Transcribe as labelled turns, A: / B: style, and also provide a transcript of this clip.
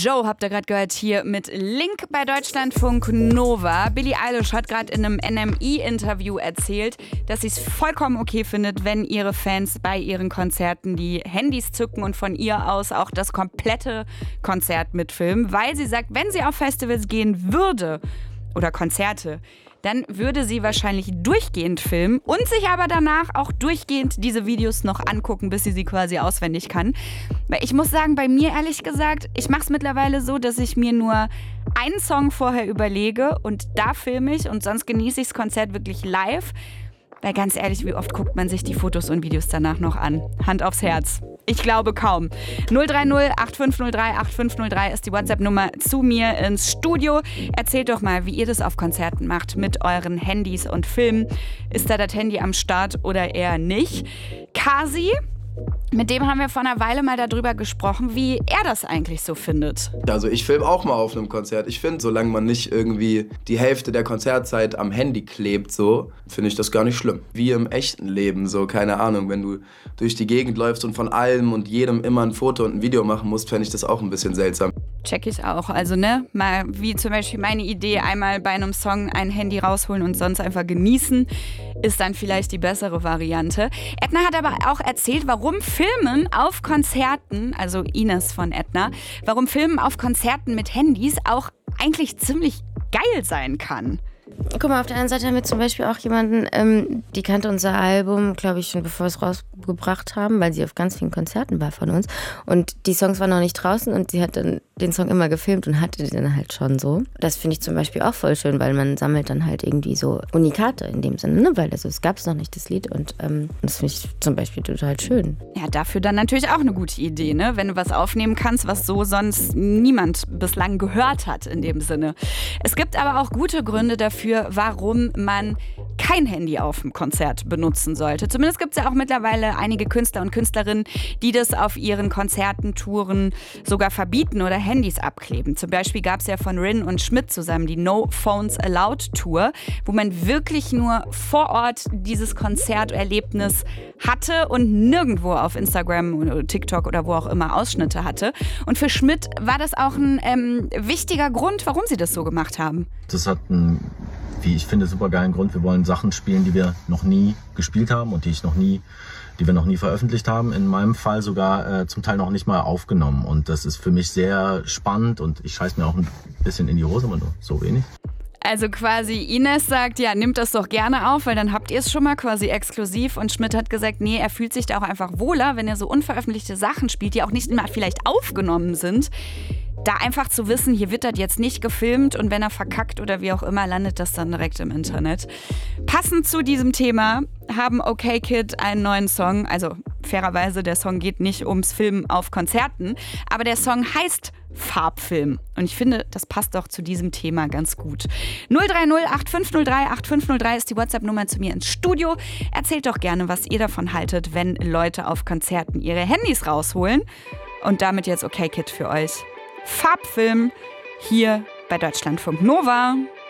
A: Joe habt ihr gerade gehört hier mit Link bei Deutschlandfunk Nova. Billie Eilish hat gerade in einem NME-Interview erzählt, dass sie es vollkommen okay findet, wenn ihre Fans bei ihren Konzerten die Handys zücken und von ihr aus auch das komplette Konzert mitfilmen, weil sie sagt, wenn sie auf Festivals gehen würde oder Konzerte, dann würde sie wahrscheinlich durchgehend filmen und sich aber danach auch durchgehend diese Videos noch angucken, bis sie quasi auswendig kann. Weil ich muss sagen, bei mir ehrlich gesagt, ich mache es mittlerweile so, dass ich mir nur einen Song vorher überlege und da filme ich und sonst genieße ich das Konzert wirklich live. Weil ganz ehrlich, wie oft guckt man sich die Fotos und Videos danach noch an? Hand aufs Herz. Ich glaube kaum. 030 8503 8503 ist die WhatsApp-Nummer zu mir ins Studio. Erzählt doch mal, wie ihr das auf Konzerten macht mit euren Handys und Filmen. Ist da das Handy am Start oder eher nicht? Kasi, mit dem haben wir vor einer Weile mal darüber gesprochen, wie er das eigentlich so findet.
B: Also ich filme auch mal auf einem Konzert. Ich finde, solange man nicht irgendwie die Hälfte der Konzertzeit am Handy klebt, so, finde ich das gar nicht schlimm. Wie im echten Leben, so, keine Ahnung, wenn du durch die Gegend läufst und von allem und jedem immer ein Foto und ein Video machen musst, fände ich das auch ein bisschen seltsam.
A: Check ich auch. Also mal wie zum Beispiel meine Idee, einmal bei einem Song ein Handy rausholen und sonst einfach genießen, ist dann vielleicht die bessere Variante. Edna hat aber auch erzählt, warum Filmen auf Konzerten, also Ines von Edna, warum Filmen auf Konzerten mit Handys auch eigentlich ziemlich geil sein kann.
C: Guck mal, auf der einen Seite haben wir zum Beispiel auch jemanden, die kannte unser Album, glaube ich, schon bevor wir es rausgebracht haben, weil sie auf ganz vielen Konzerten war von uns. Und die Songs waren noch nicht draußen und sie hat dann den Song immer gefilmt und hatte den dann halt schon so. Das finde ich zum Beispiel auch voll schön, weil man sammelt dann halt irgendwie so Unikate in dem Sinne, ne? Weil es gab es noch nicht, das Lied. Und das finde ich zum Beispiel total schön.
A: Ja, dafür dann natürlich auch eine gute Idee, ne? Wenn du was aufnehmen kannst, was so sonst niemand bislang gehört hat in dem Sinne. Es gibt aber auch gute Gründe dafür, warum man kein Handy auf dem Konzert benutzen sollte. Zumindest gibt es ja auch mittlerweile einige Künstler und Künstlerinnen, die das auf ihren Konzerten, Touren sogar verbieten oder Handys abkleben. Zum Beispiel gab es ja von Rin und Schmidt zusammen die No Phones Allowed Tour, wo man wirklich nur vor Ort dieses Konzerterlebnis hatte und nirgendwo auf Instagram oder TikTok oder wo auch immer Ausschnitte hatte. Und für Schmidt war das auch ein wichtiger Grund, warum sie das so gemacht haben.
D: Das hat einen, wie ich finde, super geilen Grund. Wir wollen Sachen spielen, die wir noch nie gespielt haben und die wir noch nie veröffentlicht haben. In meinem Fall sogar zum Teil noch nicht mal aufgenommen. Und das ist für mich sehr spannend und ich scheiß mir auch ein bisschen in die Hose, aber nur so wenig.
A: Also quasi Ines sagt, ja, nimmt das doch gerne auf, weil dann habt ihr es schon mal quasi exklusiv. Und Schmidt hat gesagt, nee, er fühlt sich da auch einfach wohler, wenn er so unveröffentlichte Sachen spielt, die auch nicht immer vielleicht aufgenommen sind. Da einfach zu wissen, hier wird das jetzt nicht gefilmt und wenn er verkackt oder wie auch immer, landet das dann direkt im Internet. Passend zu diesem Thema haben OK Kid einen neuen Song. Also fairerweise, der Song geht nicht ums Filmen auf Konzerten, aber der Song heißt Farbfilm. Und ich finde, das passt doch zu diesem Thema ganz gut. 030 8503 8503 ist die WhatsApp-Nummer zu mir ins Studio. Erzählt doch gerne, was ihr davon haltet, wenn Leute auf Konzerten ihre Handys rausholen. Und damit jetzt OK Kid für euch. Farbfilm hier bei Deutschlandfunk Nova.